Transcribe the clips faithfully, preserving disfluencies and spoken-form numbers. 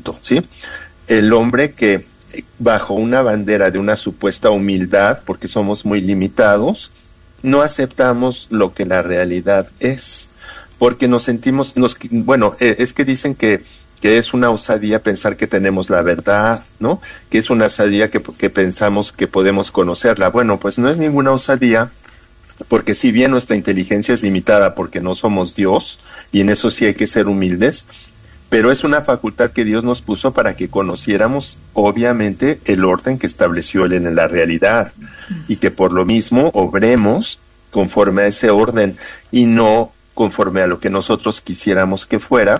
punto, ¿sí? El hombre que bajo una bandera de una supuesta humildad, porque somos muy limitados, no aceptamos lo que la realidad es, porque nos sentimos, nos, bueno, eh, es que dicen que, que es una osadía pensar que tenemos la verdad, ¿no? Que es una osadía que, que pensamos que podemos conocerla. Bueno, pues no es ninguna osadía, porque si bien nuestra inteligencia es limitada porque no somos Dios, y en eso sí hay que ser humildes, pero es una facultad que Dios nos puso para que conociéramos, obviamente, el orden que estableció Él en la realidad, y que por lo mismo obremos conforme a ese orden, y no conforme a lo que nosotros quisiéramos que fuera,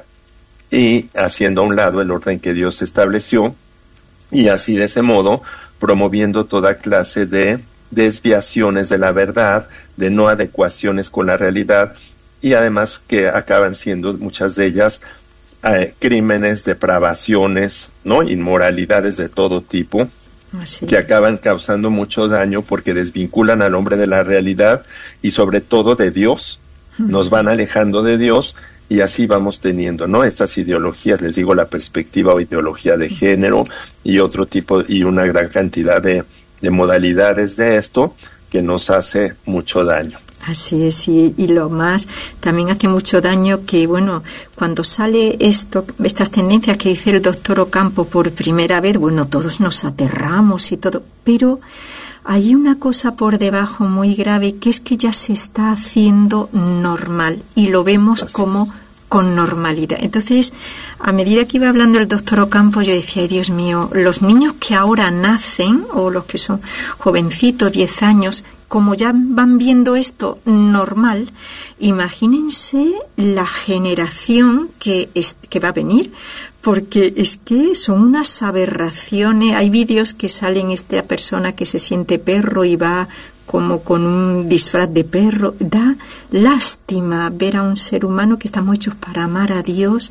y haciendo a un lado el orden que Dios estableció, y así de ese modo promoviendo toda clase de desviaciones de la verdad, de no adecuaciones con la realidad, y además que acaban siendo muchas de ellas eh, crímenes, depravaciones, ¿no? Inmoralidades de todo tipo, Así que es. acaban causando mucho daño porque desvinculan al hombre de la realidad y sobre todo de Dios, uh-huh. nos van alejando de Dios, y así vamos teniendo, ¿no? Estas ideologías, les digo, la perspectiva o ideología de género y otro tipo, y una gran cantidad de de modalidades de esto que nos hace mucho daño. Así es, y, y lo más, también hace mucho daño que, bueno, cuando sale esto, estas tendencias que dice el doctor Ocampo por primera vez, bueno, todos nos aterramos y todo, pero hay una cosa por debajo muy grave, que es que ya se está haciendo normal, y lo vemos Así como... es. con normalidad. Entonces, a medida que iba hablando el doctor Ocampo, yo decía, ay, Dios mío, los niños que ahora nacen, o los que son jovencitos, diez años, como ya van viendo esto normal, imagínense la generación que, es, que va a venir, porque es que son unas aberraciones. Hay vídeos que salen esta persona que se siente perro y va como con un disfraz de perro. Da lástima ver a un ser humano que estamos hechos para amar a Dios,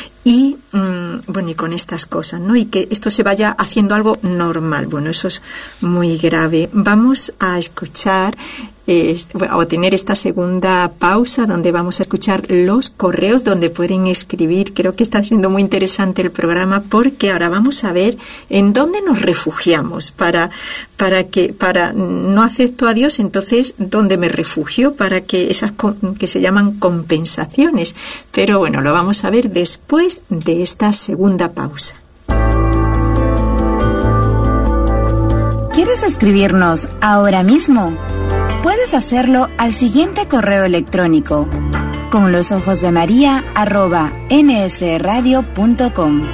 y mmm, bueno, y con estas cosas, ¿no? Y que esto se vaya haciendo algo normal. Bueno, eso es muy grave. Vamos a escuchar eh, o tener esta segunda pausa donde vamos a escuchar los correos donde pueden escribir. Creo que está siendo muy interesante el programa, porque ahora vamos a ver en dónde nos refugiamos para para que para no acepto a Dios, entonces ¿dónde me refugio? Para que esas que se llaman compensaciones. Pero bueno, lo vamos a ver después de esta segunda pausa. ¿Quieres escribirnos ahora mismo? Puedes hacerlo al siguiente correo electrónico: con los ojos de María arroba nsradio punto com.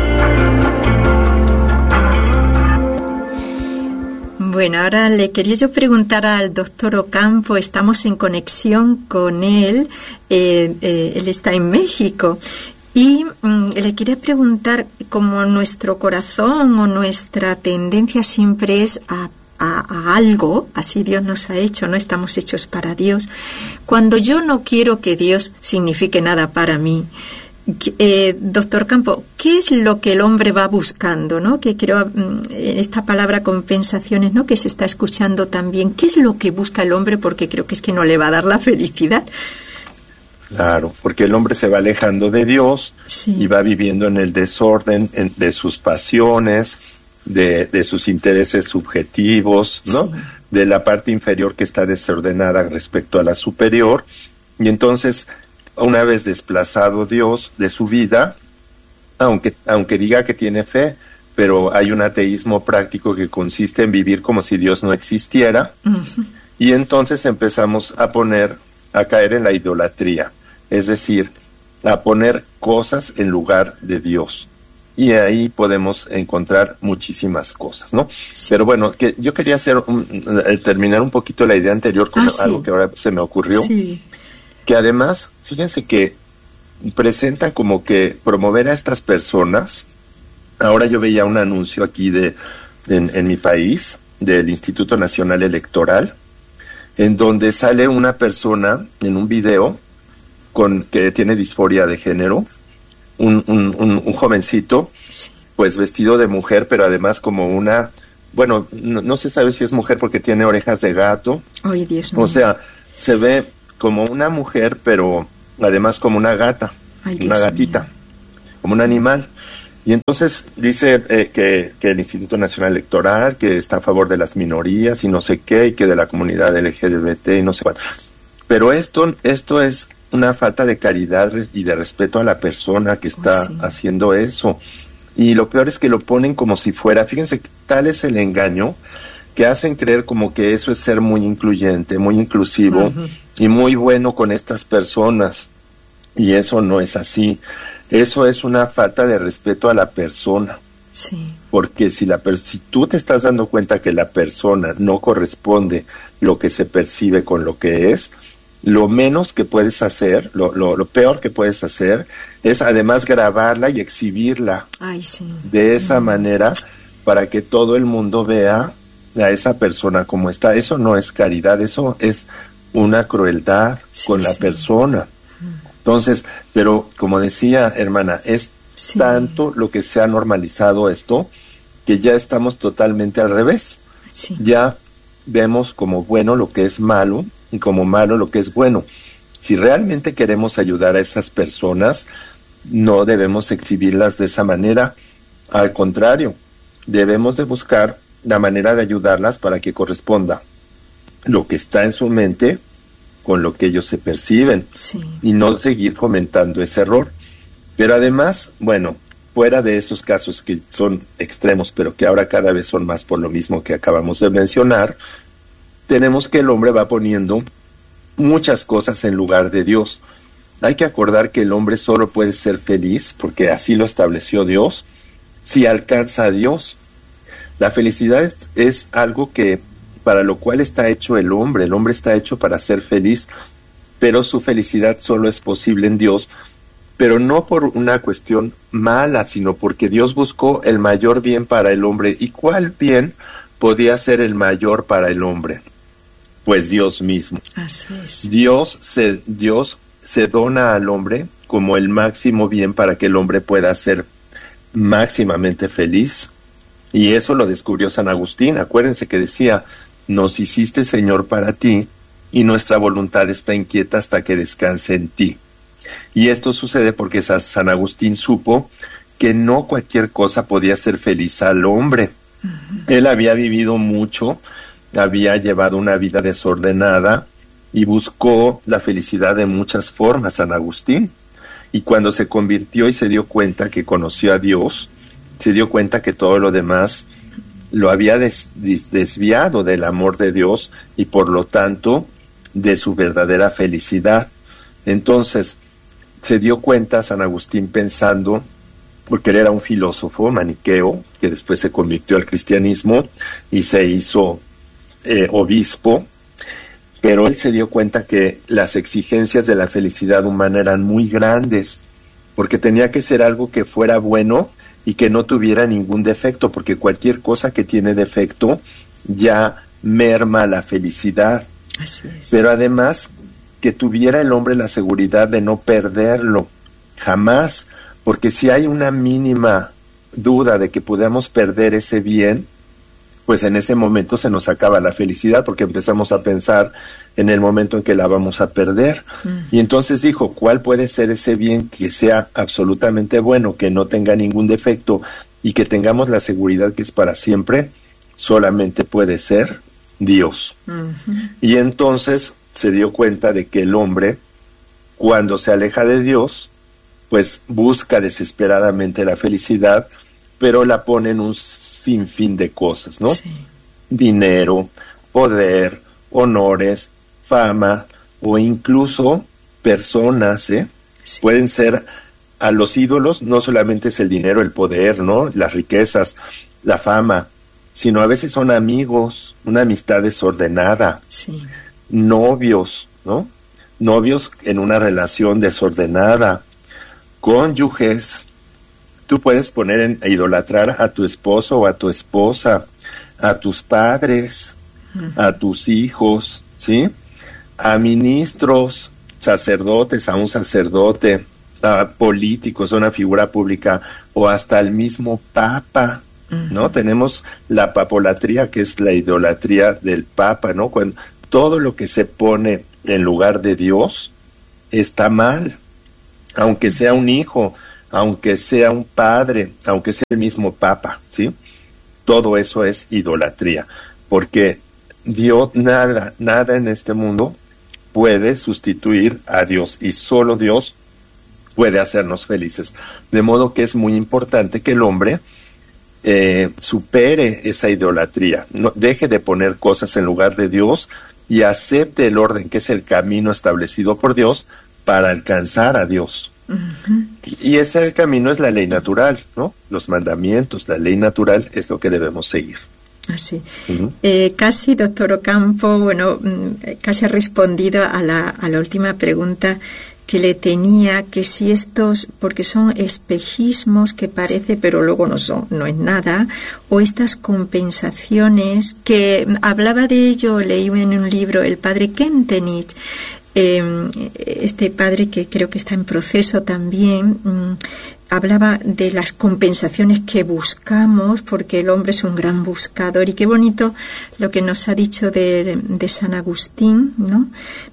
Bueno, ahora le quería yo preguntar al doctor Ocampo, estamos en conexión con él, eh, eh, él está en México, y mm, le quería preguntar, como nuestro corazón o nuestra tendencia siempre es a A, a algo, así Dios nos ha hecho, no estamos hechos para Dios. Cuando yo no quiero que Dios signifique nada para mí, eh, doctor Campo, ¿qué es lo que el hombre va buscando, ¿no? Que creo en esta palabra compensaciones, ¿no? Que se está escuchando también. ¿Qué es lo que busca el hombre? Porque creo que es que no le va a dar la felicidad. Claro, porque el hombre se va alejando de Dios, sí, y va viviendo en el desorden en, de sus pasiones, De, de sus intereses subjetivos, ¿no? Sí. De la parte inferior que está desordenada respecto a la superior, y entonces, una vez desplazado Dios de su vida, aunque, aunque diga que tiene fe, pero hay un ateísmo práctico que consiste en vivir como si Dios no existiera, uh-huh. y entonces empezamos a poner, a caer en la idolatría, es decir, a poner cosas en lugar de Dios. Y ahí podemos encontrar muchísimas cosas, ¿no? Sí. Pero bueno, que yo quería hacer un, terminar un poquito la idea anterior con ah, algo sí. que ahora se me ocurrió. Sí. Que además, fíjense que presentan como que promover a estas personas. Ahora yo veía un anuncio aquí de en, en mi país, del Instituto Nacional Electoral, en donde sale una persona en un video con que tiene disforia de género, Un, un, un, un jovencito, sí. pues vestido de mujer, pero además como una, bueno, no, no se sabe si es mujer porque tiene orejas de gato. Ay, Dios mío. O sea, se ve como una mujer, pero además como una gata, Ay, una gatita, mío. como un animal. Y entonces dice eh, que, que el Instituto Nacional Electoral, que está a favor de las minorías y no sé qué, y que de la comunidad L G B T y no sé cuánto. Pero esto, esto es una falta de caridad y de respeto a la persona que está oh, sí. haciendo eso. Y lo peor es que lo ponen como si fuera, fíjense, tal es el engaño, que hacen creer como que eso es ser muy incluyente, muy inclusivo uh-huh. y muy bueno con estas personas. Y eso no es así. Eso es una falta de respeto a la persona. Sí. Porque si, la per- si tú te estás dando cuenta que la persona no corresponde lo que se percibe con lo que es, lo menos que puedes hacer, lo, lo, lo peor que puedes hacer, es además grabarla y exhibirla. Ay, sí. De esa mm. manera, para que todo el mundo vea a esa persona como está. Eso no es caridad, eso es una crueldad sí, con la sí. persona. Entonces, pero como decía, hermana, es sí. tanto lo que se ha normalizado esto, que ya estamos totalmente al revés. Sí. Ya vemos como bueno lo que es malo y como malo lo que es bueno. Si realmente queremos ayudar a esas personas, no debemos exhibirlas de esa manera. Al contrario, debemos de buscar la manera de ayudarlas para que corresponda lo que está en su mente con lo que ellos se perciben sí. y no seguir fomentando ese error. Pero además, bueno, fuera de esos casos que son extremos, pero que ahora cada vez son más por lo mismo que acabamos de mencionar, tenemos que el hombre va poniendo muchas cosas en lugar de Dios. Hay que acordar que el hombre solo puede ser feliz, porque así lo estableció Dios, si alcanza a Dios. La felicidad es, es algo que para lo cual está hecho el hombre. El hombre está hecho para ser feliz, pero su felicidad solo es posible en Dios, pero no por una cuestión mala, sino porque Dios buscó el mayor bien para el hombre. ¿Y cuál bien podía ser el mayor para el hombre? Pues Dios mismo. Así es. Dios se, Dios se dona al hombre como el máximo bien para que el hombre pueda ser máximamente feliz. Y eso lo descubrió San Agustín. Acuérdense que decía: nos hiciste, Señor, para ti, y nuestra voluntad está inquieta hasta que descanse en ti. Y esto sucede porque San Agustín supo que no cualquier cosa podía hacer feliz al hombre. Uh-huh. Él había vivido mucho, había llevado una vida desordenada y buscó la felicidad de muchas formas, San Agustín. Y cuando se convirtió y se dio cuenta que conoció a Dios, se dio cuenta que todo lo demás lo había des, des, desviado del amor de Dios y por lo tanto de su verdadera felicidad. Entonces se dio cuenta San Agustín, pensando, porque él era un filósofo maniqueo que después se convirtió al cristianismo y se hizo eh, obispo, pero él se dio cuenta que las exigencias de la felicidad humana eran muy grandes, porque tenía que ser algo que fuera bueno y que no tuviera ningún defecto, porque cualquier cosa que tiene defecto ya merma la felicidad. Así es. Pero además que tuviera el hombre la seguridad de no perderlo, jamás, porque si hay una mínima duda de que podamos perder ese bien, pues en ese momento se nos acaba la felicidad, porque empezamos a pensar en el momento en que la vamos a perder. Mm. Y entonces dijo, ¿cuál puede ser ese bien que sea absolutamente bueno, que no tenga ningún defecto y que tengamos la seguridad que es para siempre? Solamente puede ser Dios. Mm-hmm. Y entonces se dio cuenta de que el hombre, cuando se aleja de Dios, pues busca desesperadamente la felicidad, pero la pone en un sinfín de cosas, ¿no? Sí. Dinero, poder, honores, fama o incluso personas, ¿eh? Sí. Pueden ser a los ídolos, no solamente es el dinero, el poder, ¿no? Las riquezas, la fama, sino a veces son amigos, una amistad desordenada, sí. novios, ¿no? Novios en una relación desordenada, cónyuges. Tú puedes poner en a idolatrar a tu esposo o a tu esposa, a tus padres, uh-huh. a tus hijos, ¿sí? A ministros, sacerdotes, a un sacerdote, a políticos, a una figura pública, o hasta al mismo papa, uh-huh. ¿no? Tenemos la papolatría, que es la idolatría del papa, ¿no? Cuando todo lo que se pone en lugar de Dios está mal, aunque sea un hijo, aunque sea un padre, aunque sea el mismo papa, ¿sí? Todo eso es idolatría, porque Dios, nada, nada en este mundo puede sustituir a Dios, y solo Dios puede hacernos felices. De modo que es muy importante que el hombre eh, supere esa idolatría, no, deje de poner cosas en lugar de Dios y acepte el orden que es el camino establecido por Dios para alcanzar a Dios. Uh-huh. Y ese camino es la ley natural, ¿no? Los mandamientos, la ley natural es lo que debemos seguir. Así. Uh-huh. Eh, casi, doctor Ocampo, bueno, casi ha respondido a la, a la última pregunta que le tenía, que si estos, porque son espejismos que parece, pero luego no son, no es nada, o estas compensaciones, que hablaba de ello, leí en un libro, el padre Kentenich, eh, este padre que creo que está en proceso también, mmm, hablaba de las compensaciones que buscamos, porque el hombre es un gran buscador, y qué bonito lo que nos ha dicho de, de San Agustín, ¿no?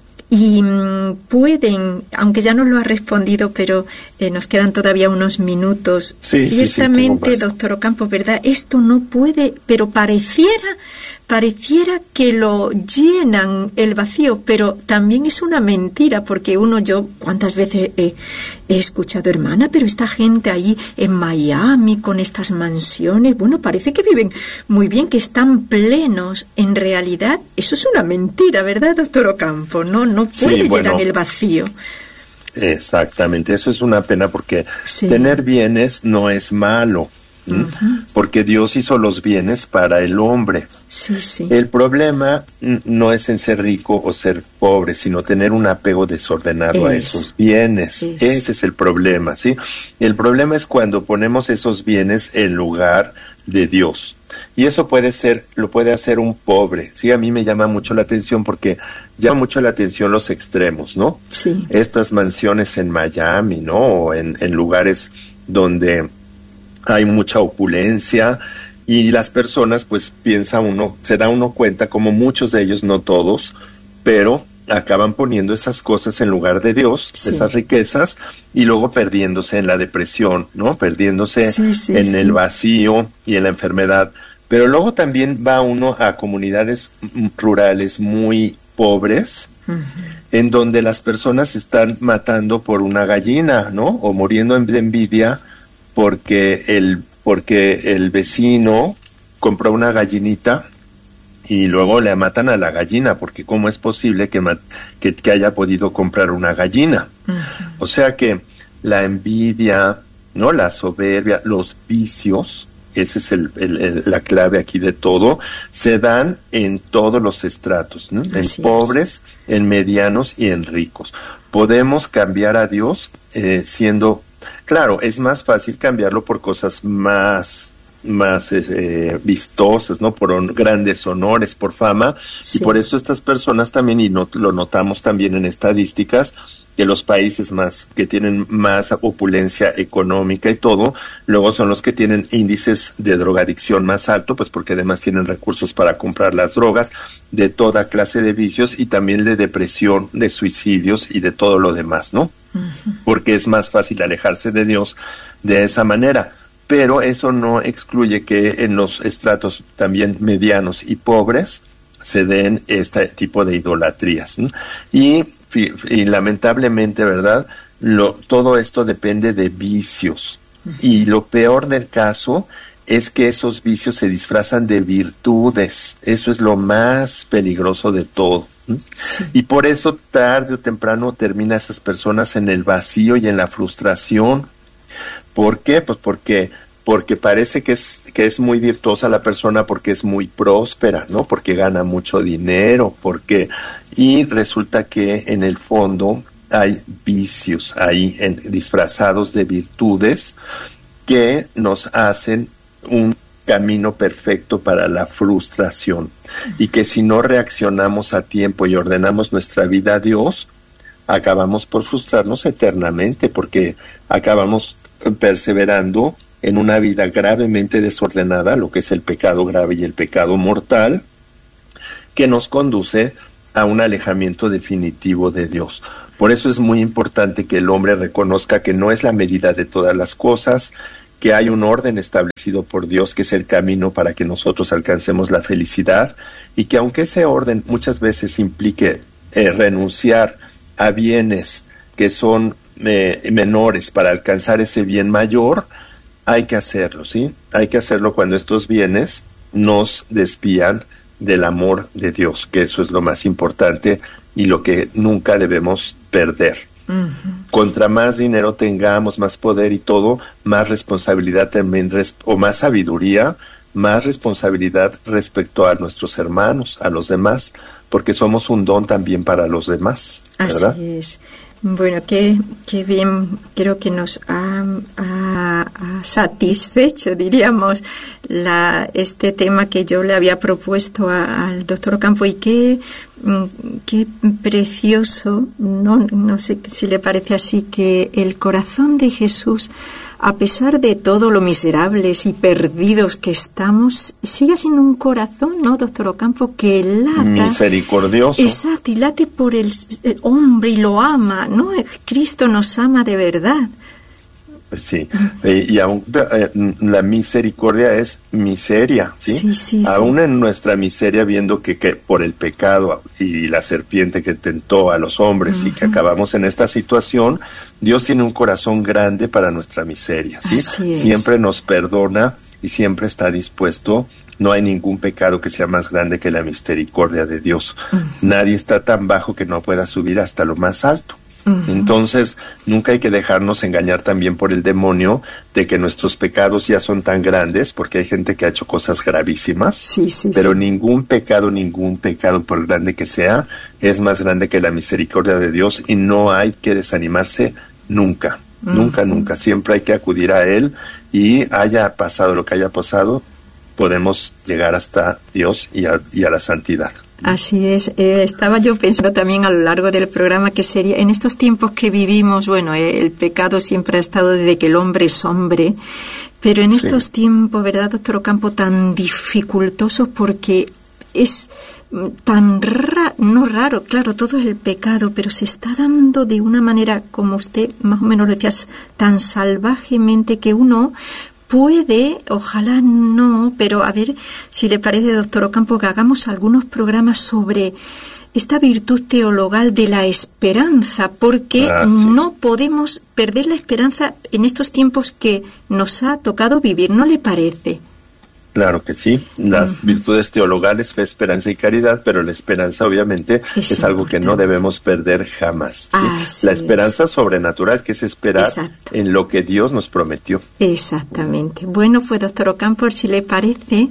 Y mmm, pueden, aunque ya nos lo ha respondido, pero eh, nos quedan todavía unos minutos. Sí, Ciertamente, sí, sí, doctor Ocampo, ¿verdad? Esto no puede, pero pareciera, pareciera que lo llenan el vacío, pero también es una mentira, porque uno, yo, ¿cuántas veces he, he escuchado, hermana, pero esta gente ahí en Miami con estas mansiones, bueno, parece que viven muy bien, que están plenos. En realidad, eso es una mentira, ¿verdad, doctor Ocampo? No, no puede sí, bueno, llenar el vacío. Exactamente, eso es una pena, porque sí. tener bienes no es malo. ¿Mm? Uh-huh. Porque Dios hizo los bienes para el hombre. Sí, sí. El problema no es en ser rico o ser pobre, sino tener un apego desordenado es, a esos bienes. Es. Ese es el problema, ¿sí? El problema es cuando ponemos esos bienes en lugar de Dios. Y eso puede ser, lo puede hacer un pobre. Sí, a mí me llama mucho la atención, porque llama mucho la atención los extremos, ¿no? Sí. Estas mansiones en Miami, ¿no? O en, en lugares donde hay mucha opulencia, y las personas, pues piensa uno, se da uno cuenta, como muchos de ellos, no todos, pero acaban poniendo esas cosas en lugar de Dios, sí. esas riquezas, y luego perdiéndose en la depresión, ¿no? Perdiéndose sí, sí, en sí. el vacío y en la enfermedad. Pero luego también va uno a comunidades rurales muy pobres, uh-huh. en donde las personas están matando por una gallina, ¿no? O muriendo de envidia, porque el porque el vecino compró una gallinita y luego le matan a la gallina, porque cómo es posible que, que, que haya podido comprar una gallina. Uh-huh. O sea que la envidia, ¿no? La soberbia, los vicios, esa es el, el, el, la clave aquí de todo, se dan en todos los estratos, ¿no? En pobres, en medianos y en ricos. Podemos cambiar a Dios eh, siendo... Claro, es más fácil cambiarlo por cosas más, más eh, vistosas, ¿no? Por on- grandes honores, por fama, sí. Y por eso estas personas también, y no, lo notamos también en estadísticas, que los países más que tienen más opulencia económica y todo, luego son los que tienen índices de drogadicción más alto, pues porque además tienen recursos para comprar las drogas, de toda clase de vicios, y también de depresión, de suicidios y de todo lo demás, ¿no? Uh-huh. Porque es más fácil alejarse de Dios de esa manera. Pero eso no excluye que en los estratos también medianos y pobres se den este tipo de idolatrías, ¿no? Y, y lamentablemente, ¿verdad? Lo, todo esto depende de vicios. Uh-huh. Y lo peor del caso es que esos vicios se disfrazan de virtudes. Eso es lo más peligroso de todo. Sí. Y por eso tarde o temprano terminan esas personas en el vacío y en la frustración. ¿Por qué? Pues porque porque parece que es que es muy virtuosa la persona, porque es muy próspera, ¿no? Porque gana mucho dinero, porque y resulta que en el fondo hay vicios ahí en, disfrazados de virtudes que nos hacen un camino perfecto para la frustración, y que si no reaccionamos a tiempo y ordenamos nuestra vida a Dios, acabamos por frustrarnos eternamente, porque acabamos perseverando en una vida gravemente desordenada, lo que es el pecado grave y el pecado mortal, que nos conduce a un alejamiento definitivo de Dios. Por eso es muy importante que el hombre reconozca que no es la medida de todas las cosas, que hay un orden establecido por Dios, que es el camino para que nosotros alcancemos la felicidad, y que aunque ese orden muchas veces implique eh, renunciar a bienes que son eh, menores para alcanzar ese bien mayor, hay que hacerlo, ¿sí? Hay que hacerlo cuando estos bienes nos desvían del amor de Dios, que eso es lo más importante y lo que nunca debemos perder. Uh-huh. Contra más dinero tengamos, más poder y todo, más responsabilidad también, res- o más sabiduría, más responsabilidad respecto a nuestros hermanos, a los demás, porque somos un don también para los demás, ¿verdad? Así es. Bueno, qué, qué bien, creo que nos ha, ha, ha satisfecho, diríamos, la, este tema que yo le había propuesto a, al doctor Ocampo, y qué, qué precioso, no, no sé si le parece así, que el corazón de Jesús, a pesar de todo lo miserables y perdidos que estamos, sigue siendo un corazón, ¿no, doctor Ocampo? Que lata. Misericordioso. Exacto, y late por el, el hombre y lo ama, ¿no? Cristo nos ama de verdad. Sí, eh, y aún eh, la misericordia es miseria, ¿sí? Sí, sí, aún sí. En nuestra miseria, viendo que, que por el pecado y la serpiente que tentó a los hombres, uh-huh, y que acabamos en esta situación, Dios tiene un corazón grande para nuestra miseria, ¿sí? Siempre nos perdona y siempre está dispuesto. No hay ningún pecado que sea más grande que la misericordia de Dios. Uh-huh. Nadie está tan bajo que no pueda subir hasta lo más alto. Uh-huh. Entonces, nunca hay que dejarnos engañar también por el demonio de que nuestros pecados ya son tan grandes, porque hay gente que ha hecho cosas gravísimas, sí, sí, pero sí. ningún pecado, ningún pecado, por grande que sea, es más grande que la misericordia de Dios, y no hay que desanimarse nunca, uh-huh, nunca, nunca. Siempre hay que acudir a Él, y haya pasado lo que haya pasado, podemos llegar hasta Dios y a, y a la santidad. Así es. Eh, estaba yo pensando también a lo largo del programa que sería, en estos tiempos que vivimos, bueno, eh, el pecado siempre ha estado desde que el hombre es hombre, pero en sí. estos tiempos, ¿verdad, doctor Ocampo, tan dificultosos, porque es tan ra- no raro, claro, todo es el pecado, pero se está dando de una manera, como usted más o menos lo decía, tan salvajemente que uno puede, ojalá no, pero a ver si le parece, doctor Ocampo, que hagamos algunos programas sobre esta virtud teologal de la esperanza, porque ah, sí. no podemos perder la esperanza en estos tiempos que nos ha tocado vivir, ¿no le parece? Claro que sí, las uh-huh. virtudes teologales, fe, esperanza y caridad, pero la esperanza obviamente es, es algo que no debemos perder jamás, ¿sí? La esperanza es. sobrenatural, que es esperar Exacto. en lo que Dios nos prometió. Exactamente. Bueno, pues doctor Ocampo, si le parece,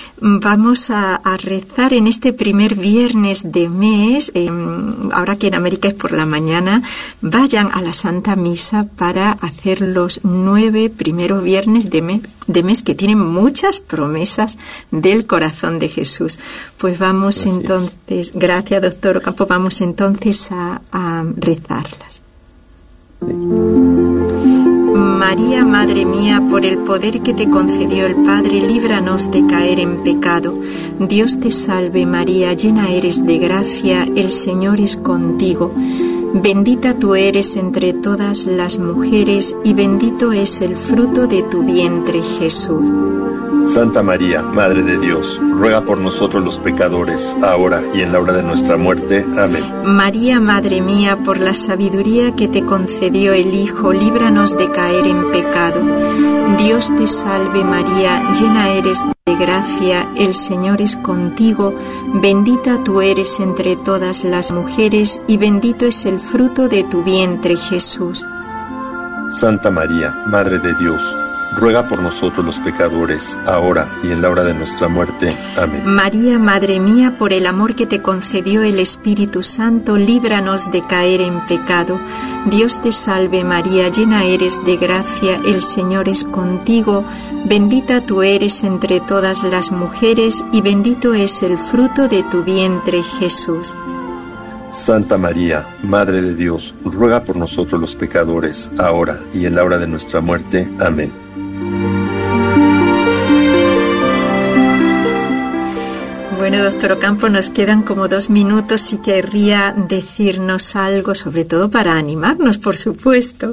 vamos a, a rezar en este primer viernes de mes, eh, ahora que en América es por la mañana, vayan a la Santa Misa para hacer los nueve primeros viernes de mes, de mes que tienen muchas promesas del corazón de Jesús. Pues vamos Gracias. entonces, gracias doctor Ocampo, vamos entonces a, a rezarlas. Sí. María, Madre mía, por el poder que te concedió el Padre, líbranos de caer en pecado. Dios te salve María, llena eres de gracia, el Señor es contigo. Bendita tú eres entre todas las mujeres, y bendito es el fruto de tu vientre, Jesús. Santa María, Madre de Dios, ruega por nosotros los pecadores, ahora y en la hora de nuestra muerte. Amén. María, Madre mía, por la sabiduría que te concedió el Hijo, líbranos de caer en pecado. Dios te salve María, llena eres de gracia, el Señor es contigo, bendita tú eres entre todas las mujeres, y bendito es el fruto de tu vientre, Jesús. Santa María, Madre de Dios, ruega por nosotros los pecadores, ahora y en la hora de nuestra muerte. Amén. María, Madre mía, por el amor que te concedió el Espíritu Santo, líbranos de caer en pecado. Dios te salve María, llena eres de gracia, el Señor es contigo, bendita tú eres entre todas las mujeres, y bendito es el fruto de tu vientre, Jesús. Santa María, Madre de Dios, ruega por nosotros los pecadores, ahora y en la hora de nuestra muerte. Amén. Bueno, doctor Ocampo, nos quedan como dos minutos. Si querría decirnos algo, sobre todo para animarnos, por supuesto.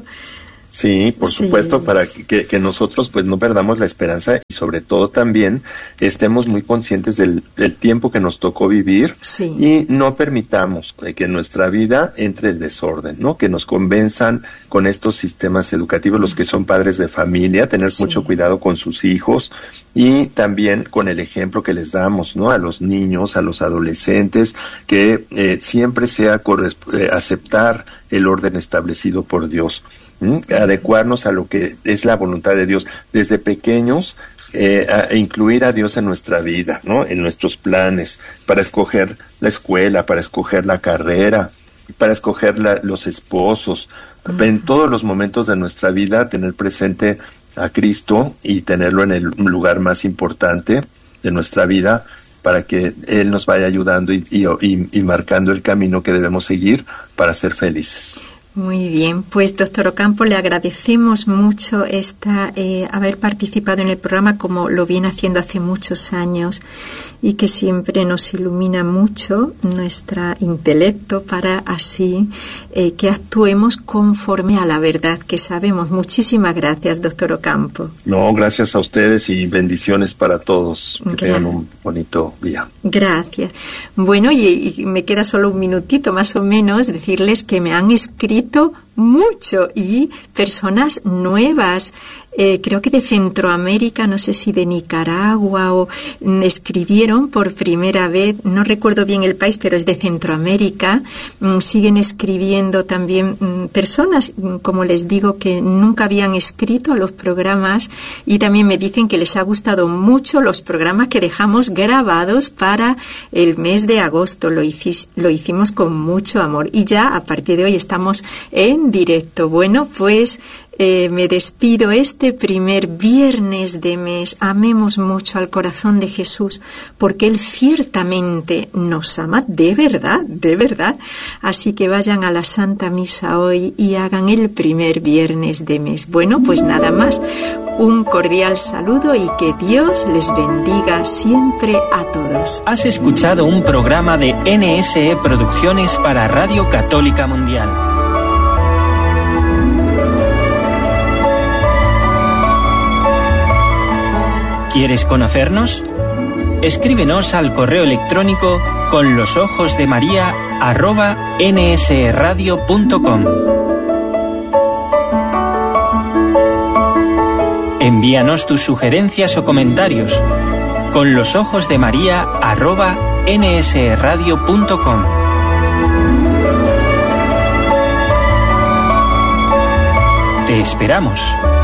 Sí, por Sí. supuesto, para que, que nosotros pues no perdamos la esperanza y sobre todo también estemos muy conscientes del, del tiempo que nos tocó vivir Sí. y no permitamos que en nuestra vida entre el desorden, ¿no? Que nos convenzan con estos sistemas educativos, los que son padres de familia, tener Sí. mucho cuidado con sus hijos y también con el ejemplo que les damos, ¿no? A los niños, a los adolescentes, que eh, siempre sea corresp- eh, aceptar el orden establecido por Dios. ¿Mm? Adecuarnos a lo que es la voluntad de Dios desde pequeños, eh, a incluir a Dios en nuestra vida, ¿no? En nuestros planes, para escoger la escuela, para escoger la carrera, para escoger la, los esposos, uh-huh. En todos los momentos de nuestra vida tener presente a Cristo y tenerlo en el lugar más importante de nuestra vida, para que Él nos vaya ayudando y, y, y, y marcando el camino que debemos seguir para ser felices. Muy bien, pues doctor Ocampo, le agradecemos mucho esta eh, haber participado en el programa como lo viene haciendo hace muchos años y que siempre nos ilumina mucho nuestro intelecto para así eh, que actuemos conforme a la verdad que sabemos. Muchísimas gracias, doctor Ocampo. No, gracias a ustedes y bendiciones para todos. Que Gracias. tengan un bonito día. Gracias. Bueno, y, y me queda solo un minutito más o menos decirles que me han escrito mucho y personas nuevas, eh, creo que de Centroamérica, no sé si de Nicaragua, o mm, escribieron por primera vez, no recuerdo bien el país, pero es de Centroamérica. Mm, siguen escribiendo también mm, personas, mm, como les digo, que nunca habían escrito a los programas y también me dicen que les ha gustado mucho los programas que dejamos grabados para el mes de agosto. Lo, hicis, lo hicimos con mucho amor y ya a partir de hoy estamos en directo. Bueno, pues eh, me despido este primer viernes de mes. Amemos mucho al corazón de Jesús, porque Él ciertamente nos ama de verdad, de verdad. Así que vayan a la Santa Misa hoy y hagan el primer viernes de mes. Bueno, pues nada más. Un cordial saludo y que Dios les bendiga siempre a todos. Has escuchado un programa de N S E Producciones para Radio Católica Mundial. ¿Quieres conocernos? Escríbenos al correo electrónico con los ojos de María arroba nsradio punto com. Envíanos tus sugerencias o comentarios con los ojos de María arroba nsradio punto com. Te esperamos.